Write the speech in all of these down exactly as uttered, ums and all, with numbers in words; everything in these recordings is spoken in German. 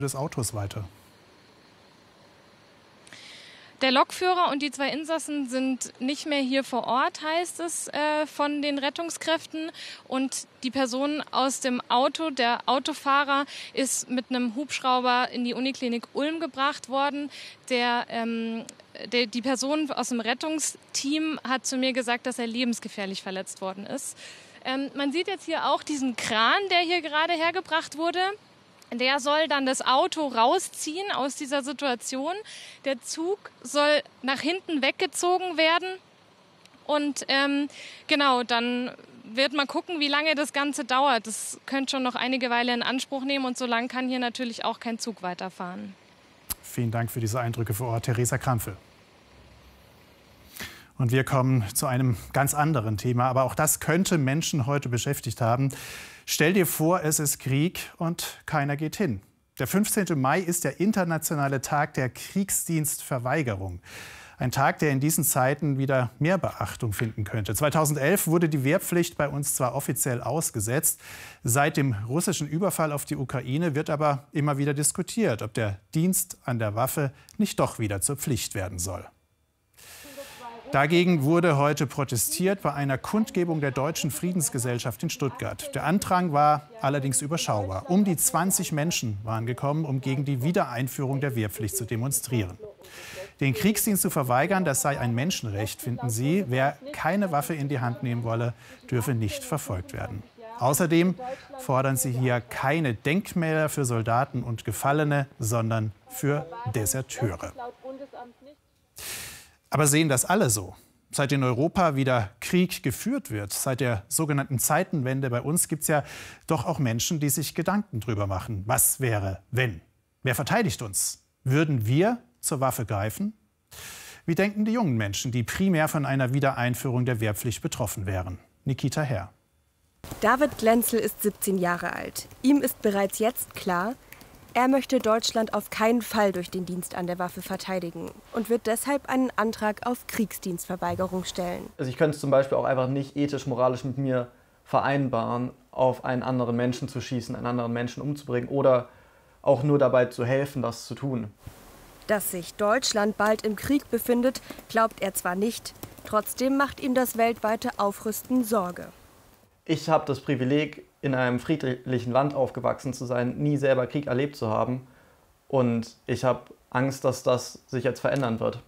des Autos weiter? Der Lokführer und die zwei Insassen sind nicht mehr hier vor Ort, heißt es äh, von den Rettungskräften. Und die Person aus dem Auto, der Autofahrer, ist mit einem Hubschrauber in die Uniklinik Ulm gebracht worden. Der, ähm, der, die Person aus dem Rettungsteam hat zu mir gesagt, dass er lebensgefährlich verletzt worden ist. Ähm, man sieht jetzt hier auch diesen Kran, der hier gerade hergebracht wurde. Der soll dann das Auto rausziehen aus dieser Situation. Der Zug soll nach hinten weggezogen werden. Und ähm, genau, dann wird man gucken, wie lange das Ganze dauert. Das könnte schon noch einige Weile in Anspruch nehmen. Und so lange kann hier natürlich auch kein Zug weiterfahren. Vielen Dank für diese Eindrücke vor Ort, Theresa Krampfe. Und wir kommen zu einem ganz anderen Thema. Aber auch das könnte Menschen heute beschäftigt haben. Stell dir vor, es ist Krieg und keiner geht hin. Der fünfzehnte Mai ist der internationale Tag der Kriegsdienstverweigerung. Ein Tag, der in diesen Zeiten wieder mehr Beachtung finden könnte. zweitausendelf wurde die Wehrpflicht bei uns zwar offiziell ausgesetzt. Seit dem russischen Überfall auf die Ukraine wird aber immer wieder diskutiert, ob der Dienst an der Waffe nicht doch wieder zur Pflicht werden soll. Dagegen wurde heute protestiert bei einer Kundgebung der Deutschen Friedensgesellschaft in Stuttgart. Der Andrang war allerdings überschaubar. Um die zwanzig Menschen waren gekommen, um gegen die Wiedereinführung der Wehrpflicht zu demonstrieren. Den Kriegsdienst zu verweigern, das sei ein Menschenrecht, finden sie. Wer keine Waffe in die Hand nehmen wolle, dürfe nicht verfolgt werden. Außerdem fordern sie hier keine Denkmäler für Soldaten und Gefallene, sondern für Deserteure. Aber sehen das alle so? Seit in Europa wieder Krieg geführt wird, seit der sogenannten Zeitenwende bei uns, gibt es ja doch auch Menschen, die sich Gedanken drüber machen. Was wäre, wenn? Wer verteidigt uns? Würden wir zur Waffe greifen? Wie denken die jungen Menschen, die primär von einer Wiedereinführung der Wehrpflicht betroffen wären? Nikita Herr. David Glenzel ist siebzehn Jahre alt. Ihm ist bereits jetzt klar, er möchte Deutschland auf keinen Fall durch den Dienst an der Waffe verteidigen und wird deshalb einen Antrag auf Kriegsdienstverweigerung stellen. Also ich könnte es zum Beispiel auch einfach nicht ethisch, moralisch mit mir vereinbaren, auf einen anderen Menschen zu schießen, einen anderen Menschen umzubringen oder auch nur dabei zu helfen, das zu tun. Dass sich Deutschland bald im Krieg befindet, glaubt er zwar nicht, trotzdem macht ihm das weltweite Aufrüsten Sorge. Ich habe das Privileg, in einem friedlichen Land aufgewachsen zu sein, nie selber Krieg erlebt zu haben. Und ich habe Angst, dass das sich jetzt verändern wird.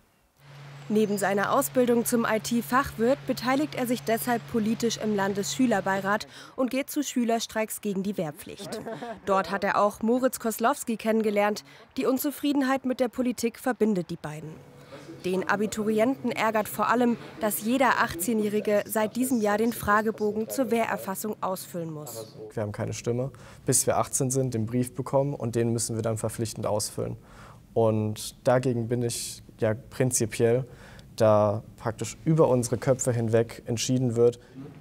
Neben seiner Ausbildung zum I T-Fachwirt beteiligt er sich deshalb politisch im Landesschülerbeirat und geht zu Schülerstreiks gegen die Wehrpflicht. Dort hat er auch Moritz Koslowski kennengelernt. Die Unzufriedenheit mit der Politik verbindet die beiden. Den Abiturienten ärgert vor allem, dass jeder achtzehnjährige seit diesem Jahr den Fragebogen zur Wehrerfassung ausfüllen muss. Wir haben keine Stimme, bis wir achtzehn sind, den Brief bekommen und den müssen wir dann verpflichtend ausfüllen. Und dagegen bin ich ja prinzipiell, da praktisch über unsere Köpfe hinweg entschieden wird.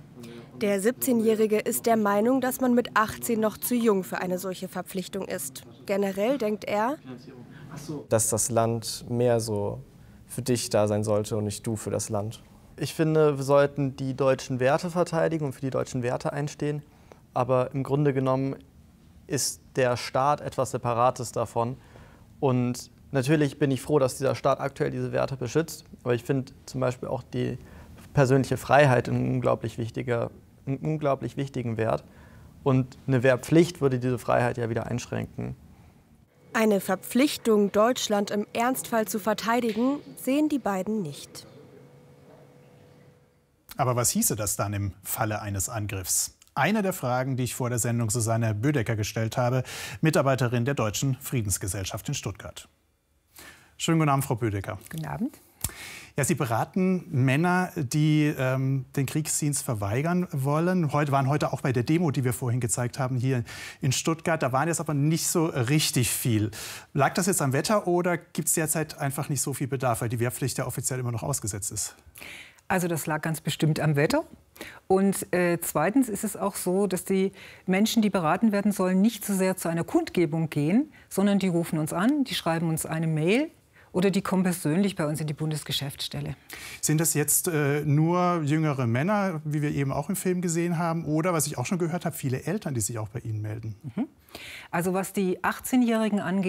Der siebzehnjährige ist der Meinung, dass man mit achtzehn noch zu jung für eine solche Verpflichtung ist. Generell denkt er, dass das Land mehr so für dich da sein sollte und nicht du für das Land. Ich finde, wir sollten die deutschen Werte verteidigen und für die deutschen Werte einstehen. Aber im Grunde genommen ist der Staat etwas Separates davon. Und natürlich bin ich froh, dass dieser Staat aktuell diese Werte beschützt. Aber ich finde zum Beispiel auch die persönliche Freiheit einen unglaublich, wichtiger, einen unglaublich wichtigen Wert. Und eine Wehrpflicht würde diese Freiheit ja wieder einschränken. Eine Verpflichtung, Deutschland im Ernstfall zu verteidigen, sehen die beiden nicht. Aber was hieße das dann im Falle eines Angriffs? Eine der Fragen, die ich vor der Sendung Susanne Bödecker gestellt habe, Mitarbeiterin der Deutschen Friedensgesellschaft in Stuttgart. Schönen guten Abend, Frau Bödecker. Guten Abend. Ja, Sie beraten Männer, die ähm, den Kriegsdienst verweigern wollen. Heute waren heute auch bei der Demo, die wir vorhin gezeigt haben, hier in Stuttgart. Da waren jetzt aber nicht so richtig viel. Lag das jetzt am Wetter oder gibt es derzeit einfach nicht so viel Bedarf, weil die Wehrpflicht ja offiziell immer noch ausgesetzt ist? Also das lag ganz bestimmt am Wetter. Und äh, zweitens ist es auch so, dass die Menschen, die beraten werden sollen, nicht so sehr zu einer Kundgebung gehen, sondern die rufen uns an, die schreiben uns eine Mail. Oder die kommen persönlich bei uns in die Bundesgeschäftsstelle. Sind das jetzt äh, nur jüngere Männer, wie wir eben auch im Film gesehen haben? Oder, was ich auch schon gehört habe, viele Eltern, die sich auch bei Ihnen melden? Mhm. Also was die achtzehnjährigen angeht,